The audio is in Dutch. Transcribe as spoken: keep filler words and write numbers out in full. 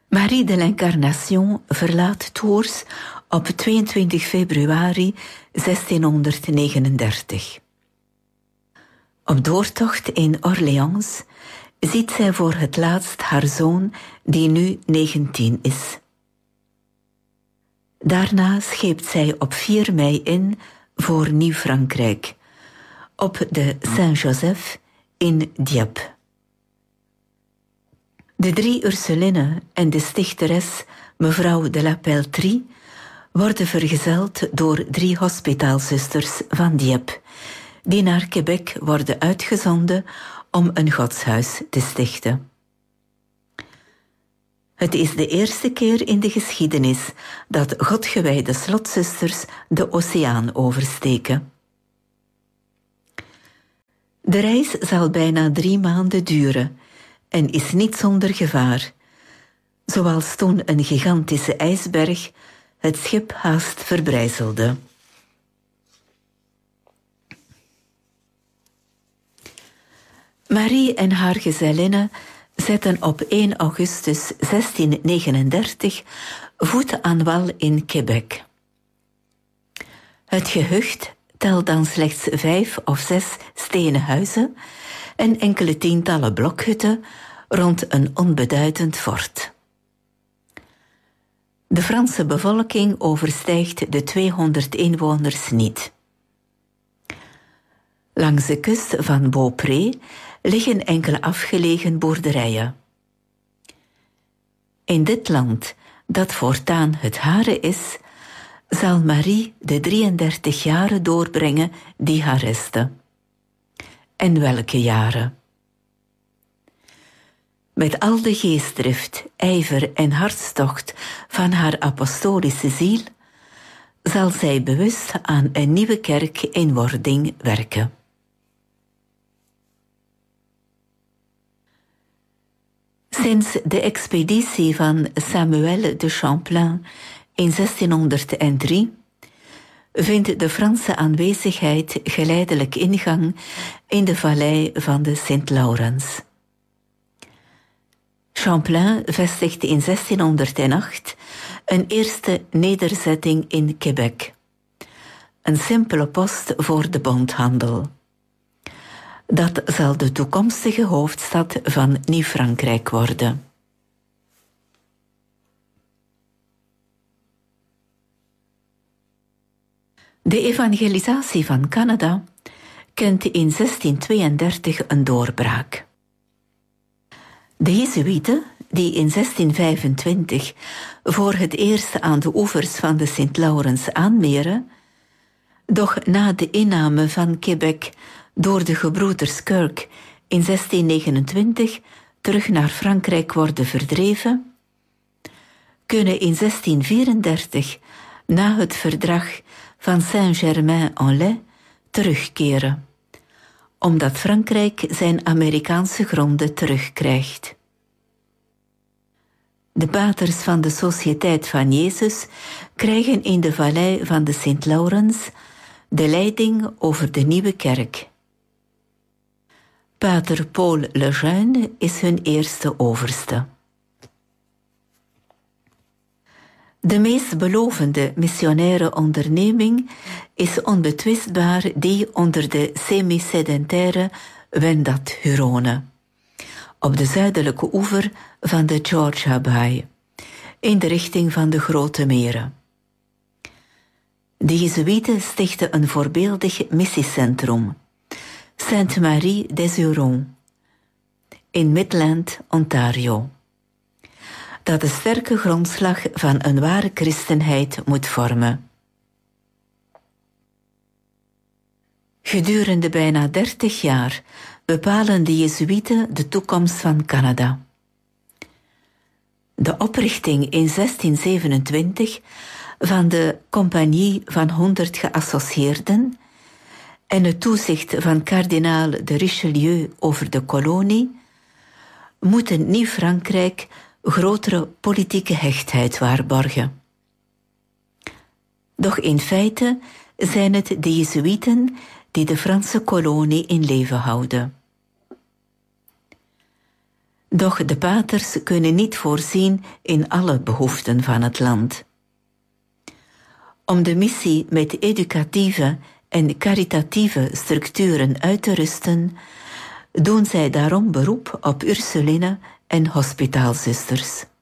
Marie de l'Incarnation verlaat Tours op tweeëntwintig februari zestienhonderdnegenendertig. Op doortocht in Orléans ziet zij voor het laatst haar zoon, die nu negentien is. Daarna scheept zij op vier mei in voor Nieuw-Frankrijk, op de Saint-Joseph in Dieppe. De drie Ursulinnen en de stichteres mevrouw de la Peltrie worden vergezeld door drie hospitaalzusters van Dieppe, die naar Quebec worden uitgezonden om een godshuis te stichten. Het is de eerste keer in de geschiedenis dat godgewijde slotzusters de oceaan oversteken. De reis zal bijna drie maanden duren en is niet zonder gevaar, zoals toen een gigantische ijsberg het schip haast verbrijzelde. Marie en haar gezellinnen zetten op één augustus zestienhonderdnegenendertig voet aan wal in Quebec. Het gehucht telt dan slechts vijf of zes stenen huizen en enkele tientallen blokhutten rond een onbeduidend fort. De Franse bevolking overstijgt de tweehonderd inwoners niet. Langs de kust van Beaupré liggen enkele afgelegen boerderijen. In dit land, dat voortaan het hare is, zal Marie de drieëndertig jaren doorbrengen die haar resten. En welke jaren? Met al de geestdrift, ijver en hartstocht van haar apostolische ziel zal zij bewust aan een nieuwe kerk in wording werken. Sinds de expeditie van Samuel de Champlain in zestienhonderddrie vindt de Franse aanwezigheid geleidelijk ingang in de vallei van de Sint-Laurens. Champlain vestigde in zestienhonderdacht een eerste nederzetting in Quebec, een simpele post voor de bondhandel. Dat zal de toekomstige hoofdstad van Nieuw-Frankrijk worden. De evangelisatie van Canada kent in zestienhonderdtweeëndertig een doorbraak. De Jezuïeten, die in zestienhonderdvijfentwintig voor het eerst aan de oevers van de Sint-Laurens aanmeren, doch na de inname van Quebec door de gebroeders Kirk in zestienhonderdnegenentwintig terug naar Frankrijk worden verdreven, kunnen in zestienhonderdvierendertig na het verdrag van Saint-Germain-en-Laye terugkeren, omdat Frankrijk zijn Amerikaanse gronden terugkrijgt. De paters van de Sociëteit van Jezus krijgen in de vallei van de Sint-Laurens de leiding over de nieuwe kerk. Pater Paul Lejeune is hun eerste overste. De meest belovende missionaire onderneming is onbetwistbaar die onder de semi-sedentaire Wendat-Huronen, op de zuidelijke oever van de Georgia Bay, in de richting van de Grote Meren. De Jezuïeten stichten een voorbeeldig missiecentrum, Sainte-Marie des Hurons, in Midland, Ontario, dat de sterke grondslag van een ware christenheid moet vormen. Gedurende bijna dertig jaar bepalen de Jezuïeten de toekomst van Canada. De oprichting in zestienhonderdzevenentwintig van de Compagnie van honderd Geassocieerden en het toezicht van kardinaal de Richelieu over de kolonie moeten Nieuw-Frankrijk grotere politieke hechtheid waarborgen. Doch in feite zijn het de Jezuïeten die de Franse kolonie in leven houden. Doch de paters kunnen niet voorzien in alle behoeften van het land. Om de missie met educatieve en caritatieve structuren uit te rusten, doen zij daarom beroep op Ursuline en hospitaalzusters.